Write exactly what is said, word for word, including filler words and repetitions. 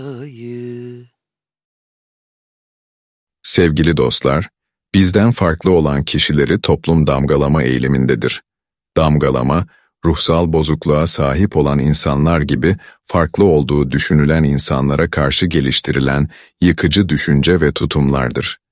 Sevgili dostlar, bizden farklı olan kişileri toplum damgalama eğilimindedir. Damgalama, ruhsal bozukluğa sahip olan insanlar gibi farklı olduğu düşünülen insanlara karşı geliştirilen yıkıcı düşünce ve tutumlardır.